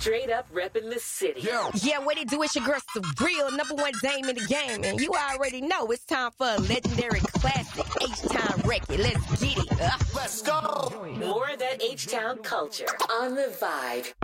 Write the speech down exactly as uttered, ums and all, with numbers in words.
Straight up repping the city. Yeah. Yeah, what it do? It's your girl, Surreal, number one dame in the game. And you already know it's time for a legendary classic H-Town record. Let's get it. Uh. Let's go. More of that H-Town culture on The Vibe.